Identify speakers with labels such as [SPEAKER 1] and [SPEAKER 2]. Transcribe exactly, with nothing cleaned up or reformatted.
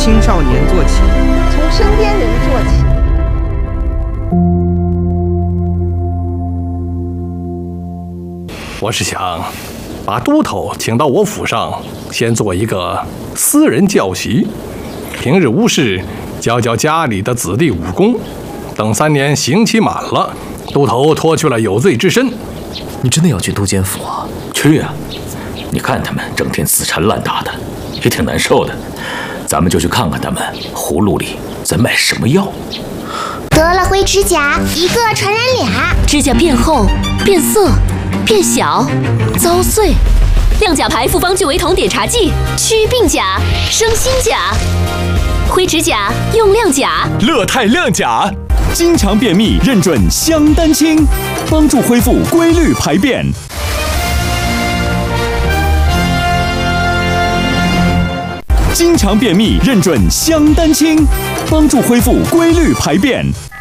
[SPEAKER 1] 青少年做起，
[SPEAKER 2] 从身边人做起。
[SPEAKER 3] 我是想把都头请到我府上，先做一个私人教习，平日无事教教家里的子弟武功。等三年刑期满了，都头脱去了有罪之身。
[SPEAKER 4] 你真的要去都监府啊？
[SPEAKER 5] 去啊！你看他们整天死缠烂打的，也挺难受的。咱们就去看看他们葫芦里在卖什么药。
[SPEAKER 6] 得了灰指甲，一个传染俩。
[SPEAKER 7] 指甲变厚、变色、变小、遭碎。亮甲牌复方聚维酮碘茶剂，祛病甲，生新甲。灰指甲用亮甲，
[SPEAKER 8] 乐泰亮甲，经常便秘认准香丹清，帮助恢复规律排便。经常便秘认准香丹清，帮助恢复规律排便。